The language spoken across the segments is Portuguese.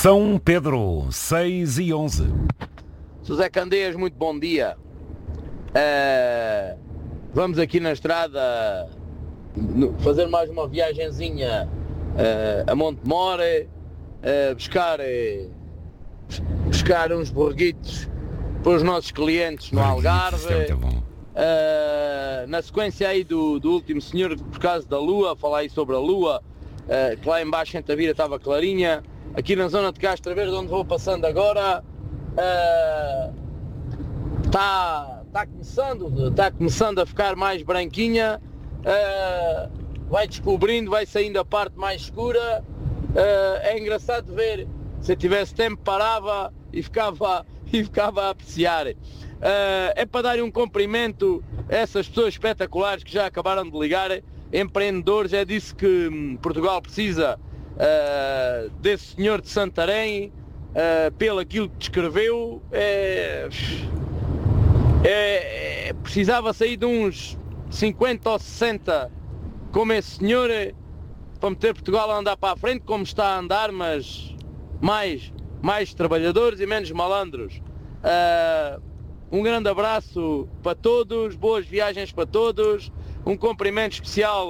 São Pedro, 6:11. José Candeias, muito bom dia. Vamos aqui na estrada fazer mais uma viagenzinha a Montemor, buscar uns borreguitos para os nossos clientes no Algarve. Na sequência aí do último senhor, por causa da Lua, falar aí sobre a Lua, que lá embaixo em Tavira estava clarinha. Aqui na zona de Castro Verde, onde vou passando agora, está começando a ficar mais branquinha, vai descobrindo, vai saindo a parte mais escura. É engraçado ver, se eu tivesse tempo parava e ficava a apreciar. É para dar um cumprimento a essas pessoas espetaculares que já acabaram de ligar, empreendedores. É disso que Portugal precisa, desse senhor de Santarém, pelo aquilo que descreveu. Precisava sair de uns 50 ou 60 como esse senhor, para meter Portugal a andar para a frente como está a andar, mas mais trabalhadores e menos malandros. Um grande abraço para todos, boas viagens para todos, um cumprimento especial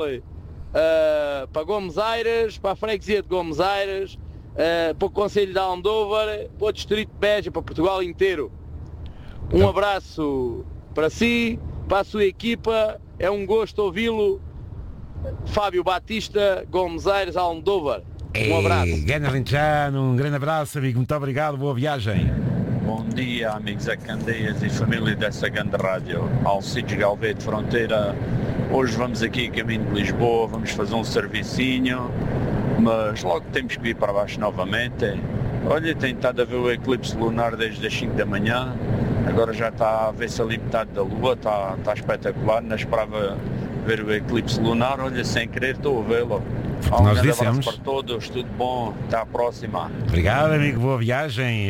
para Gomes Aires, para a freguesia de Gomes Aires, para o Conselho de Almodóvar, para o Distrito de Beja, para Portugal inteiro. Um abraço para si, para a sua equipa, é um gosto ouvi-lo. Fábio Batista, Gomes Aires, Almodóvar. Um abraço. Um grande abraço, amigo, muito obrigado, boa viagem. Bom dia, amigos a Candeias e família dessa grande rádio. Alcides Galvete Fronteira. Hoje vamos aqui a caminho de Lisboa, vamos fazer um servicinho, mas logo temos que ir para baixo novamente. Olha, tem estado a ver o eclipse lunar desde as 5 da manhã, agora já está a ver-se ali metade da lua, está espetacular, não esperava ver o eclipse lunar, olha, sem querer estou a vê-lo. Um grande abraço para todos, tudo bom, até à próxima. Obrigado, amigo, boa viagem.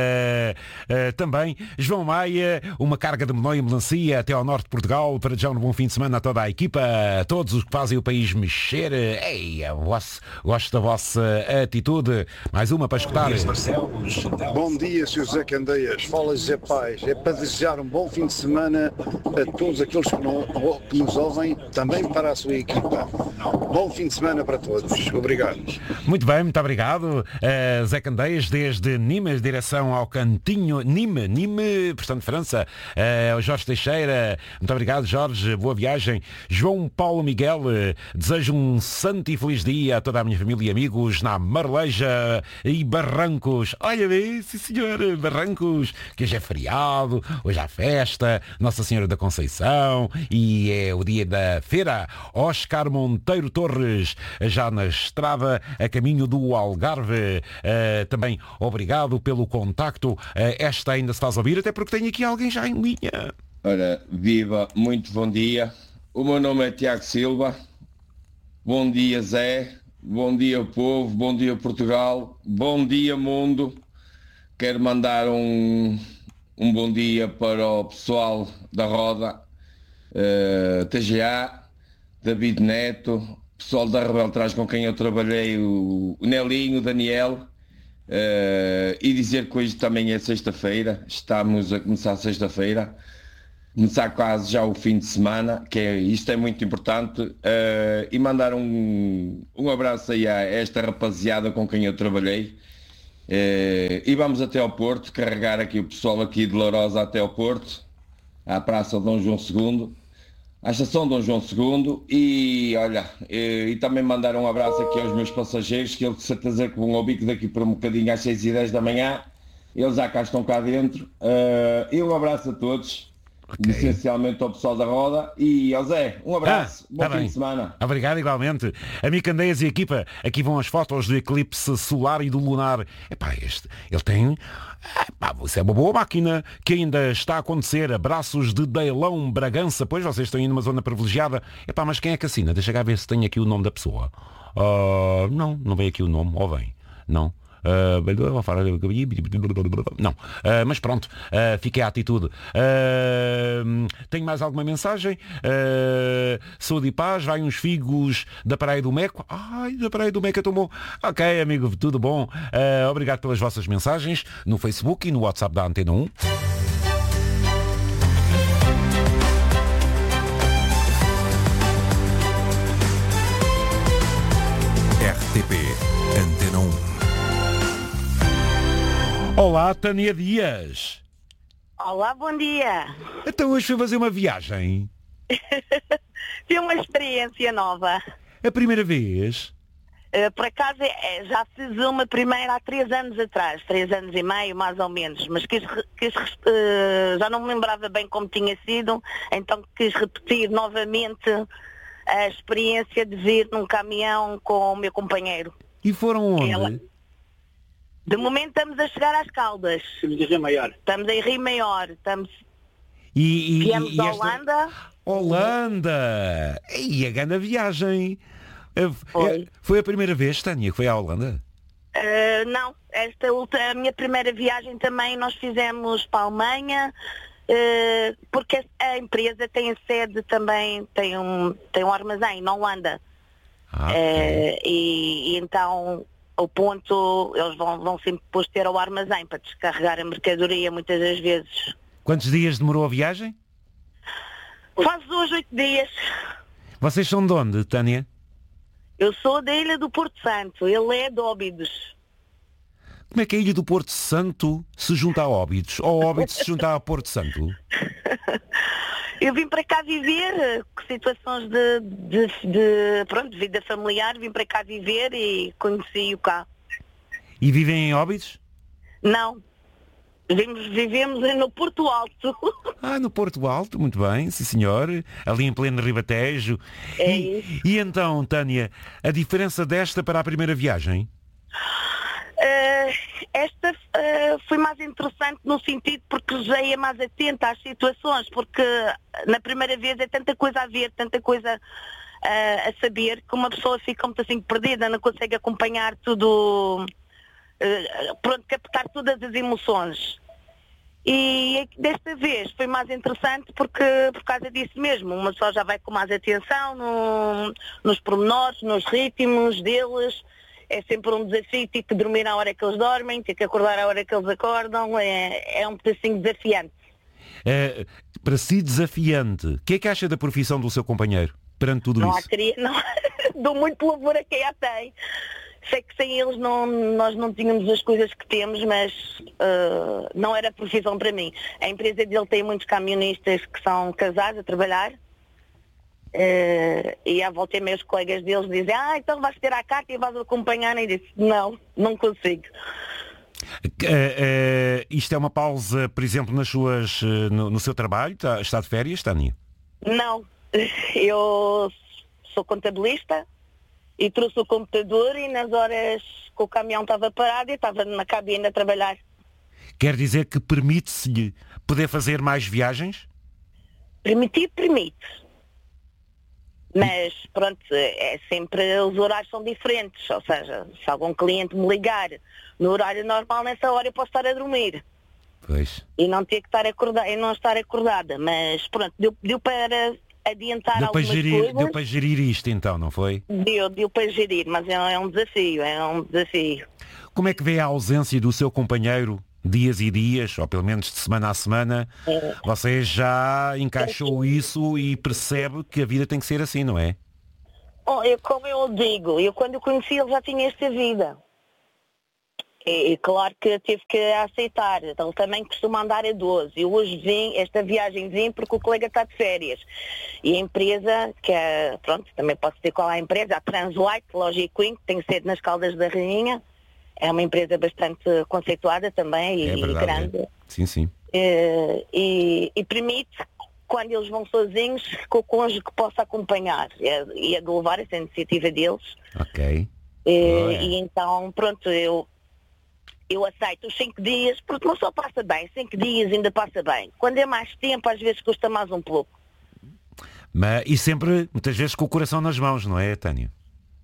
Também João Maia, uma carga de melão e melancia até ao norte de Portugal, para já um bom fim de semana a toda a equipa, a todos os que fazem o país mexer. Gosto da vossa atitude. Mais uma para escutar. Bom dia, Sr. José Candeias, fala José Paz. É para desejar um bom fim de semana a todos aqueles que nos ouvem, também para a sua equipa. Bom fim de semana para todos. Obrigado. Muito bem, muito obrigado. Zé Candeias, desde Nimes, direção ao Cantinho. Nime, portanto, França. O Jorge Teixeira, muito obrigado, Jorge, boa viagem. João Paulo Miguel, desejo um santo e feliz dia a toda a minha família e amigos na Marleja e Barrancos. Olha bem, sim senhor, Barrancos, que hoje é feriado, hoje há festa, Nossa Senhora da Conceição, e é o dia da feira. Oscar Monteiro Torres, já na estrada a caminho do Algarve. Também obrigado pelo contacto. Esta ainda se faz ouvir, até porque tenho aqui alguém já em linha. Ora, viva, muito bom dia. O meu nome é Tiago Silva. Bom dia, Zé. Bom dia, povo. Bom dia, Portugal. Bom dia, mundo. Quero mandar um bom dia para o pessoal da Roda, TGA, David Neto, pessoal da Rebel Trás com quem eu trabalhei, o Nelinho, o Daniel, e dizer que hoje também é sexta-feira, estamos a começar sexta-feira, começar quase já o fim de semana, isto é muito importante, e mandar um abraço aí a esta rapaziada com quem eu trabalhei, e vamos até ao Porto, carregar aqui o pessoal aqui de Lourosa até ao Porto, à Praça Dom João II, à estação Dom João II, e olha, e também mandar um abraço aqui aos meus passageiros, que eles de certeza que vão ao bico daqui por um bocadinho às 6h10 da manhã, eles já cá estão cá dentro, e um abraço a todos, essencialmente ao pessoal da Roda, e ao Zé, um abraço, bom fim de semana. Obrigado igualmente. Amigo Candeias e equipa, aqui vão as fotos do eclipse solar e do lunar. Ele tem... isso é uma boa máquina que ainda está a acontecer. Abraços de Deilão, Bragança. Pois vocês estão indo numa zona privilegiada. Mas quem é que assina? Deixa cá ver se tem aqui o nome da pessoa. Não vem aqui o nome. Ou vem? Não. Não, mas pronto, fiquei à atitude. Tenho mais alguma mensagem? Saúde e paz, vai uns figos da Praia do Meco. Ai, da Praia do Meco tomou. Ok, amigo, tudo bom. Obrigado pelas vossas mensagens no Facebook e no WhatsApp da Antena 1. RTP Antena 1. Olá, Tânia Dias. Olá, bom dia. Então hoje fui fazer uma viagem. Tive uma experiência nova. A primeira vez? Por acaso já fiz uma primeira há 3 anos atrás, 3 anos e meio mais ou menos, mas já não me lembrava bem como tinha sido, então quis repetir novamente a experiência de vir num caminhão com o meu companheiro. E foram onde? De momento estamos a chegar às Caldas. Estamos em Rio Maior. Estamos em Rio Maior. Viemos esta... da Holanda. Holanda! E a grande viagem! Foi a primeira vez, Tânia, que foi à Holanda? Não, a minha primeira viagem também nós fizemos para a Alemanha, porque a empresa tem sede também, tem um armazém na Holanda. Okay. E então o ponto, eles vão sempre depois ter ao armazém para descarregar a mercadoria muitas das vezes. Quantos dias demorou a viagem? Faz hoje 8 dias. Vocês são de onde, Tânia? Eu sou da Ilha do Porto Santo, ele é de Óbidos. Como é que a Ilha do Porto Santo se junta a Óbidos? Ou Óbidos se junta a Porto Santo? Eu vim para cá viver, com situações de vida familiar, vim para cá viver e conheci-o cá. E vivem em Óbidos? Não. Vivemos no Porto Alto. No Porto Alto, muito bem, sim senhor. Ali em pleno Ribatejo. E então, Tânia, a diferença desta para a primeira viagem? Esta foi mais interessante no sentido porque já ia mais atenta às situações, porque na primeira vez é tanta coisa a ver, tanta coisa a saber, que uma pessoa fica muito assim perdida, não consegue acompanhar tudo, captar todas as emoções. E desta vez foi mais interessante porque por causa disso mesmo, uma pessoa já vai com mais atenção nos pormenores, nos ritmos deles. É sempre um desafio, ter que dormir à hora que eles dormem, ter que acordar à hora que eles acordam, é um pedacinho desafiante. Para si desafiante, o que é que acha da profissão do seu companheiro perante tudo isso? Dou muito louvor a quem a tem. Sei que sem eles nós não tínhamos as coisas que temos, mas não era profissão para mim. A empresa dele tem muitos camionistas que são casados a trabalhar. E à volta e meia os colegas deles dizem, então vais ter a carta e vais acompanhar, e disse, não consigo. Isto é uma pausa, por exemplo, no seu trabalho? Está de férias, Tânia? Não, eu sou contabilista e trouxe o computador e nas horas que o caminhão estava parado eu estava na cabine a trabalhar. Quer dizer que permite-se-lhe poder fazer mais viagens? Permite. Mas, pronto, sempre os horários são diferentes. Ou seja, se algum cliente me ligar no horário normal, nessa hora eu posso estar a dormir. Pois. E não ter que estar acordada, e não estar acordada. Mas, pronto, deu para adiantar algumas coisas. Deu para gerir isto, então, não foi? Deu para gerir, mas é um desafio. Como é que vê a ausência do seu companheiro dias e dias, ou pelo menos de semana a semana? Você já encaixou isso e percebe que a vida tem que ser assim, não é? Como eu digo, quando o conheci ele já tinha esta vida. E claro que teve que aceitar. Ele também costuma andar a 12. Eu hoje esta viagem vim porque o colega está de férias. E a empresa, também posso dizer qual é a empresa, a Translite, Logic Queen, que tem sede nas Caldas da Rainha. É uma empresa bastante conceituada também e grande. É. Sim. E permite, quando eles vão sozinhos, que o cônjuge que possa acompanhar. E é de levar essa iniciativa deles. Ok. E então, pronto, eu aceito os 5 dias, porque não só passa bem, 5 dias ainda passa bem. Quando é mais tempo, às vezes custa mais um pouco. E sempre, muitas vezes, com o coração nas mãos, não é, Tânia?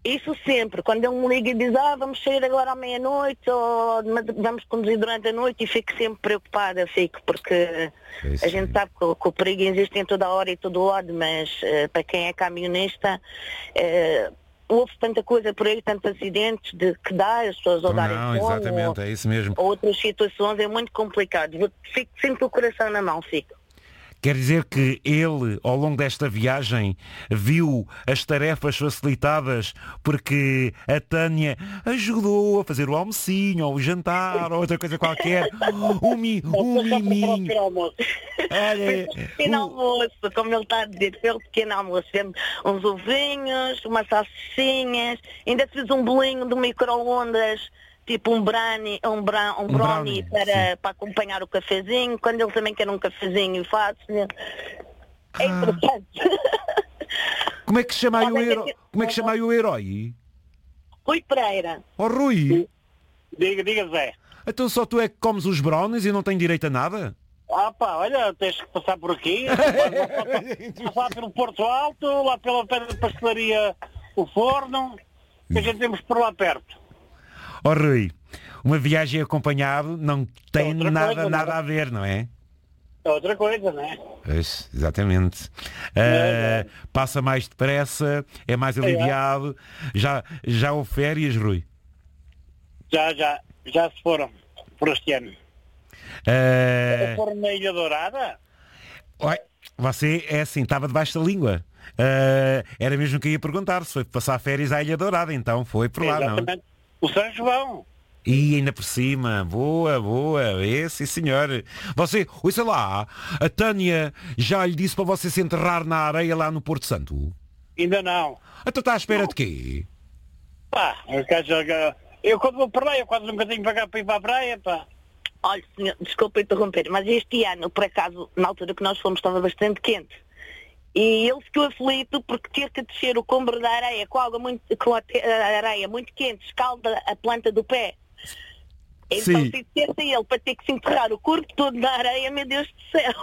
Isso sempre, quando ele me liga e diz, vamos sair agora à meia-noite ou vamos conduzir durante a noite, e fico sempre preocupada, porque a gente sabe que o perigo existe em toda a hora e todo lado, mas para quem é camionista, houve tanta coisa por aí, tantos acidentes que dá, as pessoas ou darem fome, exatamente, é isso mesmo. Ou outras situações, é muito complicado. Fico sempre com o coração na mão, fico. Quer dizer que ele, ao longo desta viagem, viu as tarefas facilitadas porque a Tânia ajudou a fazer o almocinho, ou o jantar, ou outra coisa qualquer. Um miminho. Pequeno almoço, como ele está a dizer, foi o pequeno almoço. Fizemos uns ovinhos, umas salsichinhas, ainda fiz um bolinho de micro-ondas, tipo um brownie para acompanhar o cafezinho, quando ele também quer um cafezinho, faço. É importante. Como é que chama aí o herói? Como é que chama aí o herói? Rui Pereira. Oh, Rui. Diga, Zé. Então só tu é que comes os brownies e não tens direito a nada? Olha, tens que passar por aqui. Passar pelo Porto Alto, lá pela pastelaria O Forno, que a gente temos por lá perto. Oh, Rui, uma viagem acompanhado não tem coisa, nada a ver, não é? É outra coisa, não é? Pois, exatamente. Passa mais depressa, é mais aliviado. Já houve férias, Rui? Já se foram por este ano. Foram na Ilha Dourada? Oi, você é assim, estava debaixo da língua. Era mesmo que eu ia perguntar se foi passar férias à Ilha Dourada, então foi por lá, exatamente. Não? O São João. E ainda por cima, boa, sim senhor. Você, ouça lá, a Tânia já lhe disse para você se enterrar na areia lá no Porto Santo? Ainda não. Então está à espera de quê? Eu quando vou para lá, eu quase nunca tenho pagar para ir para a praia, pá. Olha, senhor, desculpa interromper, mas este ano, por acaso, na altura que nós fomos, estava bastante quente. E ele ficou aflito porque ter que descer o combro da areia com a areia muito quente, escalda a planta do pé. Então se dissesse a ele para ter que se enterrar o corpo todo na areia, meu Deus do céu.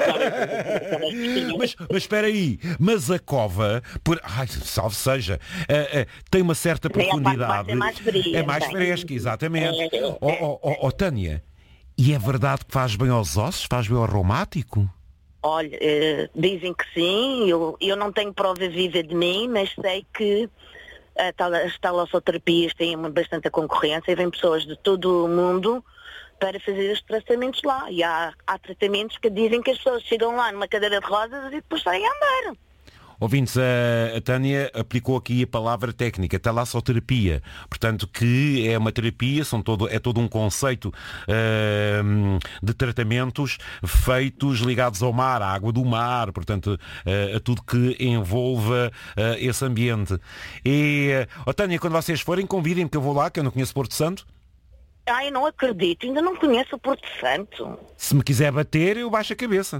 mas espera aí, mas a cova, salve seja, tem uma certa profundidade. É mais fria. É mais fresca, exatamente. Tânia, e é verdade que faz bem aos ossos? Faz bem ao reumático? Olha, dizem que sim, eu não tenho prova viva de mim, mas sei que as talossoterapias têm bastante concorrência e vêm pessoas de todo o mundo para fazer os tratamentos lá. E há tratamentos que dizem que as pessoas chegam lá numa cadeira de rodas e depois saem a andar. Ouvintes, a Tânia aplicou aqui a palavra técnica, talassoterapia, portanto que é uma terapia, é todo um conceito de tratamentos feitos ligados ao mar, à água do mar, portanto a tudo que envolva esse ambiente. E, Tânia, quando vocês forem, convidem-me que eu vou lá, que eu não conheço Porto Santo. Eu não acredito, ainda não conheço o Porto Santo. Se me quiser bater, eu baixo a cabeça.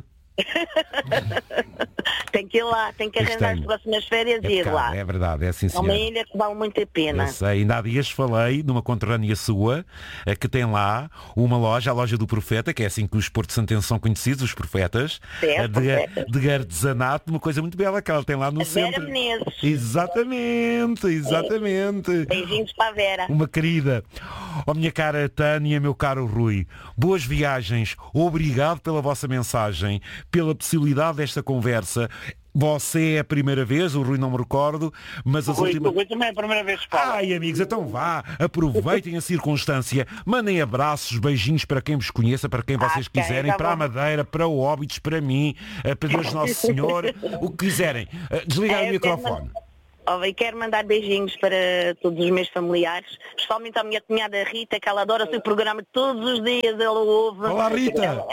Tem que ir lá, tem que arrendar as próximas férias e ir lá. É verdade, é assim, senhor. É uma ilha que vale muito a pena. Eu sei, ainda há dias falei de uma conterrânea sua que tem lá uma loja, a loja do Profeta, que é assim que os Porto Santenses são conhecidos, os profetas, de artesanato, uma coisa muito bela que ela tem lá no centro. Vera Menezes. Exatamente. Beijinhos para a Vera. Uma querida. Minha cara Tânia, meu caro Rui, boas viagens, obrigado pela vossa mensagem, pela possibilidade desta conversa. Você é a primeira vez, o Rui não me recordo, mas as últimas... O Rui também é a primeira vez que fala. Ai, amigos, então vá, aproveitem a circunstância, mandem abraços, beijinhos para quem vos conheça, para quem vocês quiserem, para a Madeira, para o Óbidos, para mim, para Deus Nosso Senhor, o que quiserem. Desligar o microfone. E quero mandar beijinhos para todos os meus familiares, especialmente à minha cunhada Rita, que ela adora o seu programa todos os dias, ela ouve. Olá, Rita!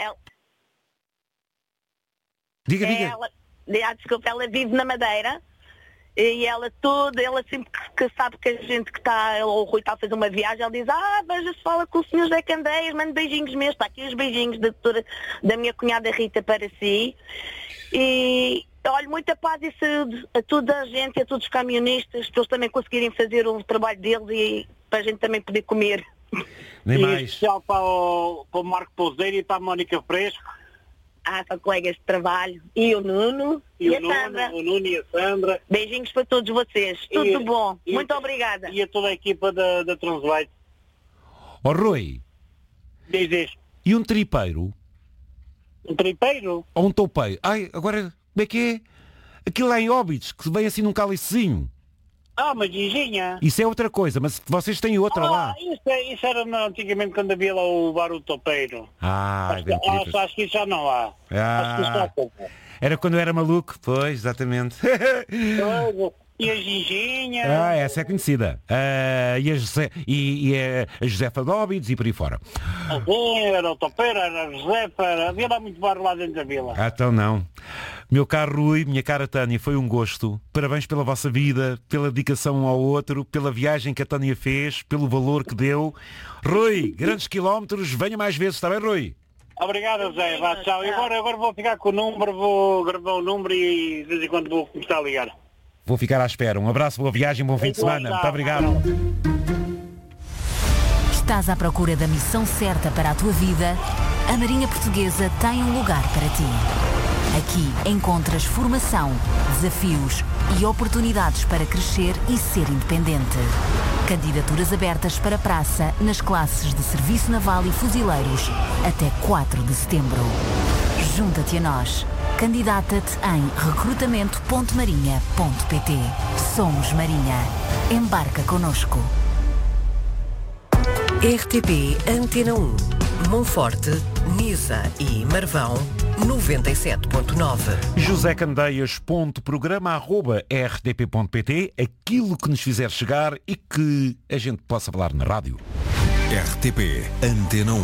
Diga. Desculpa, ela vive na Madeira e ela sempre que sabe que a gente que está, o Rui está a fazer uma viagem, ela diz, veja se fala com o Sr. José Candeias, manda beijinhos meus, está aqui os beijinhos da minha cunhada Rita para si. E olha, muita paz e saúde a toda a gente, a todos os camionistas, para eles também conseguirem fazer o trabalho deles e para a gente também poder comer. Nem mais. Especial para o Marco Pouseiro e para a Mónica Fresco, São colegas de trabalho. E o Nuno e a Sandra. O Nuno e a Sandra. Beijinhos para todos vocês. Tudo bom. Muito obrigada. E a toda a equipa da Translight. Ó Rui, Diz. e um tripeiro? Um tripeiro? Ou um toupeiro? Ai, agora, como é que é? Aquilo lá em Óbidos, que vem assim num cálicezinho. Uma ginginha. Isso é outra coisa, mas vocês têm outra lá. Isso era antigamente quando havia lá o bar do topeiro. Acho que isso já não há. Acho que isso já acabou. Era quando eu era maluco, pois, exatamente. E a ginginha. Essa é conhecida. E a Josefa de Óbidos e por aí fora. Era o topeiro, era a Josefa, havia lá muito bar lá dentro da vila. Então não. Meu caro Rui, minha cara Tânia, foi um gosto. Parabéns pela vossa vida, pela dedicação um ao outro, pela viagem que a Tânia fez, pelo valor que deu. Rui, grandes quilómetros, venha mais vezes, está bem, Rui? Obrigado, Zé. Vá, tchau. Agora vou ficar com o número, vou gravar o número e de vez em quando vou começar a ligar. Vou ficar à espera. Um abraço, boa viagem, bom fim de semana. Muito obrigado. Estás à procura da missão certa para a tua vida? A Marinha Portuguesa tem um lugar para ti. Aqui encontras formação, desafios e oportunidades para crescer e ser independente. Candidaturas abertas para praça nas classes de Serviço Naval e Fuzileiros até 4 de setembro. Junta-te a nós. Candidata-te em recrutamento.marinha.pt. Somos Marinha. Embarca connosco. RTP Antena 1. Monforte, Nisa e Marvão 97.9. José Candeias, programa@rtp.pt, aquilo que nos fizer chegar e que a gente possa falar na rádio. RTP Antena 1.